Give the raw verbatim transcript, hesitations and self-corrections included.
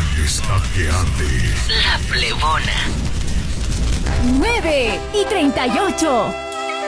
está que arde. La Plebona. nueve y treinta y ocho.